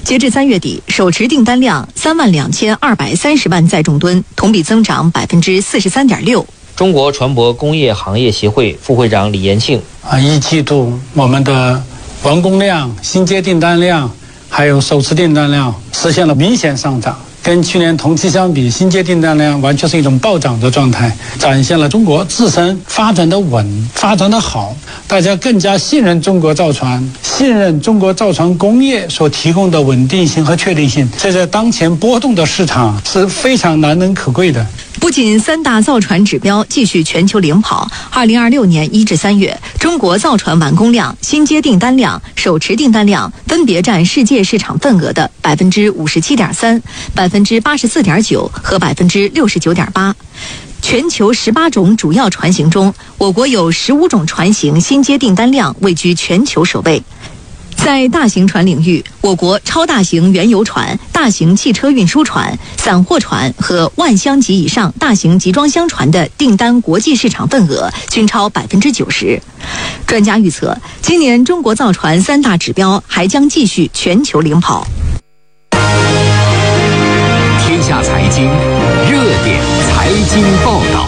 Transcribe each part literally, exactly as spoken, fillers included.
截至三月底，手持订单量三万两千二百三十万载重吨，同比增长百分之四十三点六。 中国船舶工业行业协会副会长李延庆啊，一季度我们的完工量、新接订单量，还有手持订单量实现了明显上涨。跟去年同期相比，新接订单量完全是一种暴涨的状态，展现了中国自身发展的稳、发展的好，大家更加信任中国造船，信任中国造船工业所提供的稳定性和确定性，这在当前波动的市场是非常难能可贵的。 不仅三大造船指标继续全球领跑，二零二六年一至三月，中国造船完工量、新接订单量、手持订单量分别占世界市场份额的百分之五十七点三、百分之八十四点九和百分之六十九点八。全球十八种主要船型中，我国有十五种船型新接订单量位居全球首位。在大型船领域，我国超大型原油船、大型汽车运输船、散货船和万箱级以上大型集装箱船的订单国际市场份额均超百分之九十。专家预测，今年中国造船三大指标还将继续全球领跑。 天下财经热点财经报道。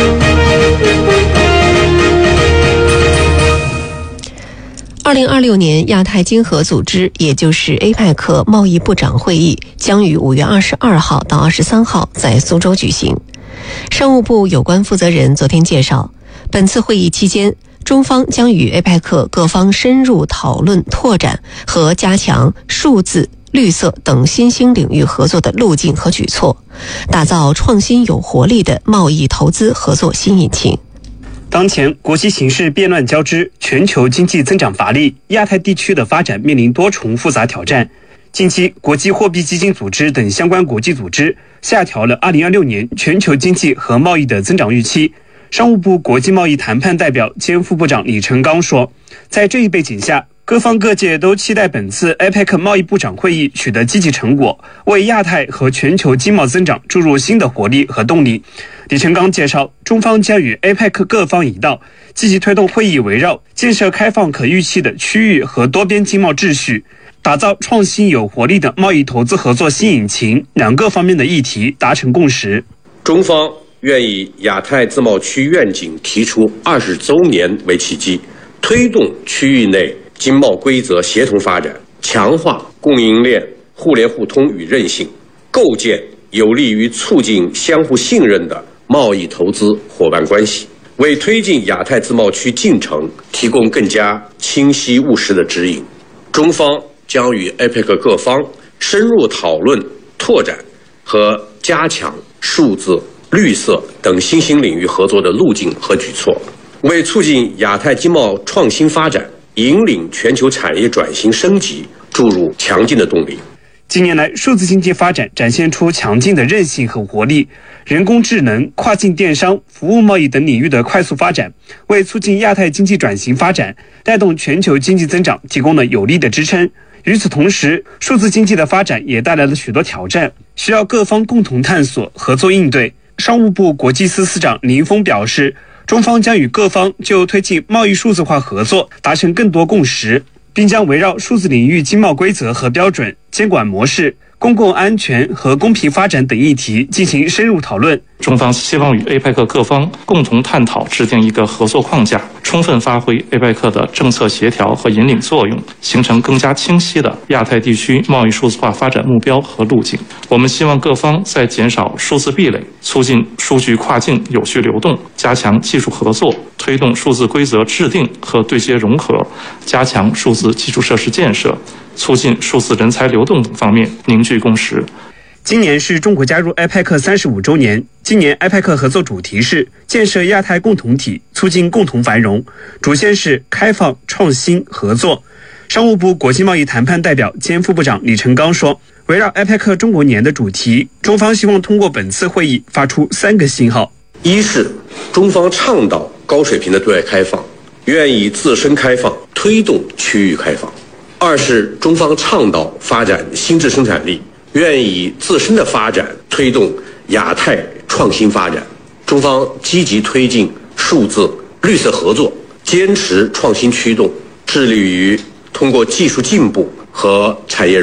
二零二六年亚太经合组织，也就是 A P E C 贸易部长会议将于五月二十二号到二十三号在苏州举行。商务部有关负责人昨天介绍，本次会议期间，中方将与 A P E C 各方深入讨论拓展和加强数字、绿色等新兴领域合作的路径和举措，打造创新有活力的贸易投资合作新引擎。 当前国际形势变乱交织，全球经济增长乏力，亚太地区的发展面临多重复杂挑战。近期，国际货币基金组织等相关国际组织下调了二零二六年全球经济和贸易的增长预期。商务部国际贸易谈判代表兼副部长李成刚说，在这一背景下，各方各界都期待本次 A P E C 贸易部长会议取得积极成果，为亚太和全球经贸增长注入新的活力和动力。李成刚介绍，中方将与 A P E C 各方一道，积极推动会议围绕建设开放可预期的区域和多边经贸秩序，打造创新有活力的贸易投资合作新引擎，两个方面的议题达成共识。 中方愿以亚太自贸区愿景提出二十周年为契机，推动区域内经贸规则协同发展，强化供应链互联互通与韧性，构建有利于促进相互信任的贸易投资伙伴关系，为推进亚太自贸区进程提供更加清晰务实的指引。中方将与 A P E C 各方深入讨论拓展和加强数字、绿色等新兴领域合作的路径和举措，为促进亚太经贸创新发展、引领全球产业转型升级注入强劲的动力。 近年来，数字经济发展展现出强劲的韧性和活力，人工智能、跨境电商、服务贸易等领域的快速发展，为促进亚太经济转型发展、带动全球经济增长提供了有力的支撑。与此同时，数字经济的发展也带来了许多挑战，需要各方共同探索、合作应对。商务部国际司司长林峰表示，中方将与各方就推进贸易数字化合作达成更多共识，并将围绕数字领域经贸规则和标准、监管模式、公共安全和公平发展等议题进行深入讨论。 中方希望与 A P E C 各方共同探讨制定一个合作框架，充分发挥 A P E C 的政策协调和引领作用，形成更加清晰的亚太地区贸易数字化发展目标和路径。我们希望各方在减少数字壁垒、促进数据跨境有序流动、加强技术合作、推动数字规则制定和对接融合、加强数字基础设施建设、促进数字人才流动等方面凝聚共识。 今年是中国加入 A P E C 三十五周年，今年 A P E C 合作主题是建设亚太共同体，促进共同繁荣，主线是开放、创新、合作。商务部国际贸易谈判代表兼副部长李成刚说，围绕 A P E C 中国年的主题，中方希望通过本次会议发出三个信号： 一是中方倡导高水平的对外开放，愿以自身开放推动区域开放；二是中方倡导发展新质生产力，愿以自身的发展推动亚太创新发展。中方积极推进数字、绿色合作，坚持创新驱动，致力于通过技术进步和产业